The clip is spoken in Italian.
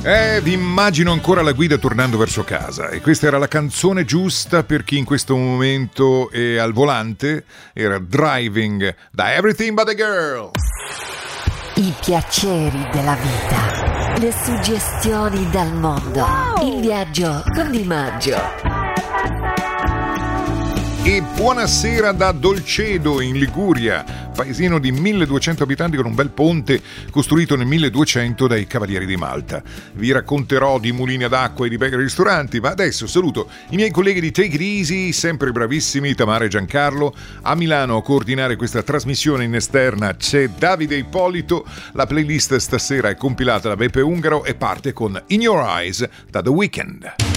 Vi immagino ancora alla guida tornando verso casa, e questa era la canzone giusta per chi in questo momento è al volante. Era Driving da Everything But a Girl. I piaceri della vita, le suggestioni dal mondo, in viaggio con Di Maggio. E buonasera da Dolcedo in Liguria, paesino di 1200 abitanti con un bel ponte costruito nel 1200 dai Cavalieri di Malta. Vi racconterò di mulini ad acqua e di bei ristoranti, ma adesso saluto i miei colleghi di Take It Easy, sempre bravissimi, Tamara e Giancarlo. A Milano a coordinare questa trasmissione in esterna c'è Davide Ippolito. La playlist stasera è compilata da Beppe Ungaro e parte con In Your Eyes da The Weeknd.